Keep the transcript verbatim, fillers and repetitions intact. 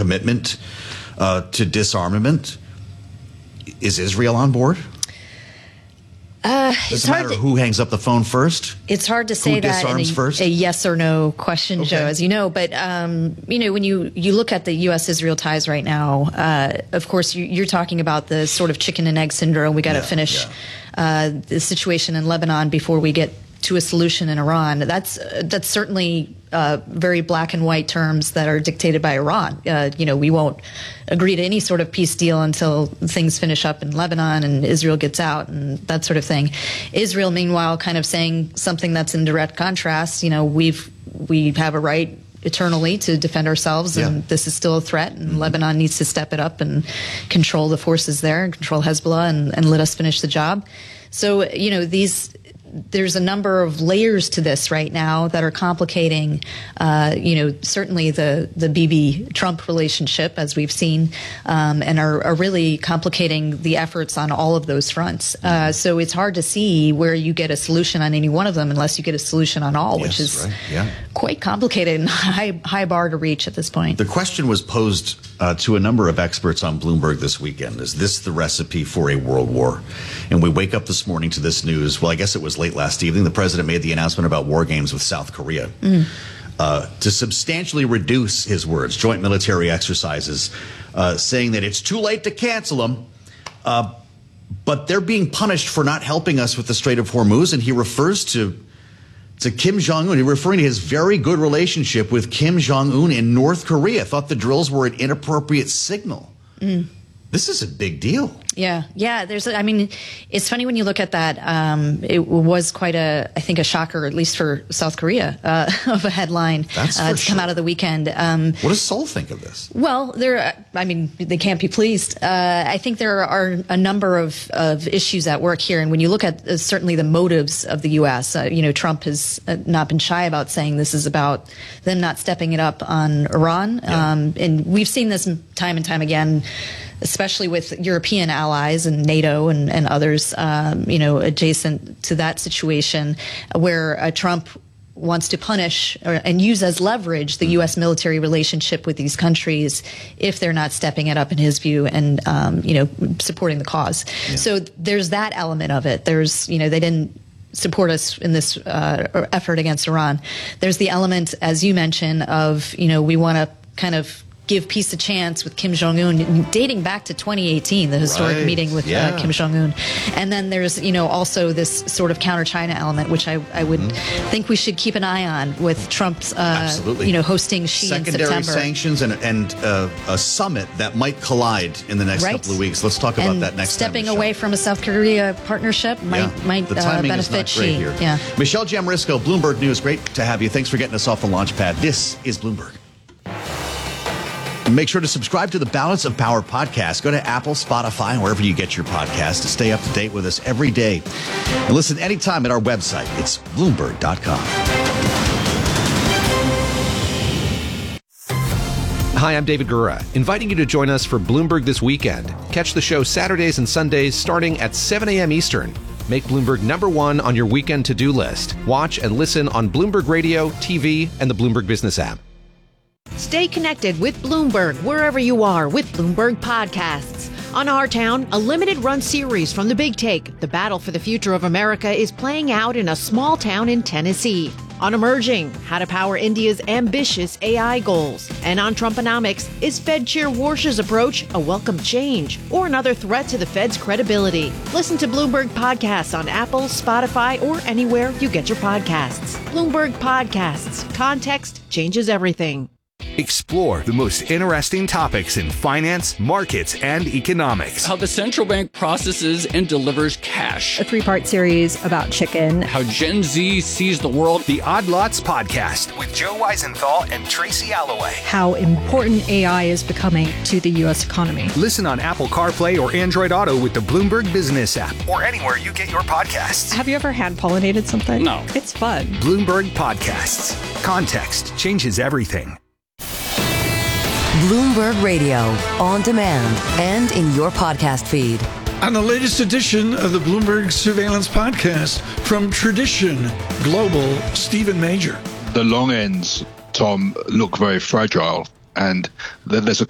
commitment uh, to disarmament. Is Israel on board? Uh, Does it matter to, who hangs up the phone first? It's hard to say who that in a, first? a yes or no question, okay. Joe, as you know. But, um, you know, when you, you look at the U S Israel ties right now, uh, of course, you, you're talking about the sort of chicken and egg syndrome. We got to yeah, finish yeah. Uh, the situation in Lebanon before we get to a solution in Iran. That's uh, that's certainly uh, very black and white terms that are dictated by Iran. Uh, you know, we won't agree to any sort of peace deal until things finish up in Lebanon and Israel gets out and that sort of thing. Israel, meanwhile, kind of saying something that's in direct contrast. You know, we've we have a right eternally to defend ourselves, and yeah. this is still a threat, and mm-hmm. Lebanon needs to step it up and control the forces there and control Hezbollah and, and let us finish the job. So, you know, these there's a number of layers to this right now that are complicating, uh, you know, certainly the, the Bibi-Trump relationship, as we've seen, um, and are, are really complicating the efforts on all of those fronts. Uh, so it's hard to see where you get a solution on any one of them unless you get a solution on all, yes, which is right. yeah. quite complicated and high, high bar to reach at this point. The question was posed uh, to a number of experts on Bloomberg this weekend. Is this the recipe for a world war? And we wake up this morning to this news. Well, I guess it was late last evening. The president made the announcement about war games with South Korea mm. uh, to substantially reduce, his words, joint military exercises, uh, saying that it's too late to cancel them, uh, but they're being punished for not helping us with the Strait of Hormuz. And he refers to to Kim Jong-un. He's referring to his very good relationship with Kim Jong-un in North Korea. Thought the drills were an inappropriate signal. Mm. This is a big deal. Yeah, yeah. There's, I mean, it's funny when you look at that. Um, it was quite a, I think, a shocker, at least for South Korea, uh, of a headline That's uh, to sure. come out of the weekend. Um, what does Seoul think of this? Well, there. I mean, they can't be pleased. Uh, I think there are a number of, of issues at work here, and when you look at uh, certainly the motives of the U S, uh, you know, Trump has not been shy about saying this is about them not stepping it up on Iran, yeah. um, and we've seen this time and time again, especially with European allies and NATO and, and others, um, you know, adjacent to that situation, where uh, Trump wants to punish or, and use as leverage the U S military relationship with these countries if they're not stepping it up, in his view, and, um, you know, supporting the cause. Yeah. So there's that element of it. There's, you know, they didn't support us in this uh, effort against Iran. There's the element, as you mentioned, of, you know, we want to kind of give peace a chance with Kim Jong-un, dating back to twenty eighteen, the historic right. meeting with yeah. uh, Kim Jong-un. And then there's, you know, also this sort of counter-China element, which I, I would mm-hmm. think we should keep an eye on with Trump's, uh, you know, hosting Xi Secondary in September. sanctions and, and uh, a summit that might collide in the next right. couple of weeks. Let's talk about and that next stepping time, away from a South Korea partnership might, yeah. might the uh, timing benefit is not great Xi. Here. Yeah. Michelle Jamrisco, Bloomberg News. Great to have you. Thanks for getting us off the launch pad. This is Bloomberg. Make sure to subscribe to the Balance of Power podcast. Go to Apple, Spotify, wherever you get your podcast to stay up to date with us every day. And listen anytime at our website. It's Bloomberg dot com. Hi, I'm David Gura, inviting you to join us for Bloomberg This Weekend. Catch the show Saturdays and Sundays starting at seven a.m. Eastern. Make Bloomberg number one on your weekend to-do list. Watch and listen on Bloomberg Radio, T V, and the Bloomberg Business app. Stay connected with Bloomberg wherever you are with Bloomberg Podcasts. On Our Town, a limited-run series from The Big Take, the battle for the future of America is playing out in a small town in Tennessee. On Emerging, how to power India's ambitious A I goals. And on Trumponomics, is Fed Chair Warsh's approach a welcome change or another threat to the Fed's credibility? Listen to Bloomberg Podcasts on Apple, Spotify, or anywhere you get your podcasts. Bloomberg Podcasts. Context changes everything. Explore the most interesting topics in finance, markets, and economics. How the central bank processes and delivers cash. A three-part series about chicken. How Gen Z sees the world. The Odd Lots Podcast with Joe Weisenthal and Tracy Alloway. How important A I is becoming to the U S economy. Listen on Apple CarPlay or Android Auto with the Bloomberg Business app or anywhere you get your podcasts. Have you ever hand-pollinated something? No. It's fun. Bloomberg Podcasts. Context changes everything. Bloomberg Radio, on demand and in your podcast feed. On the latest edition of the Bloomberg Surveillance Podcast from Tradition Global, Stephen Major. The long ends, Tom, look very fragile, and there's a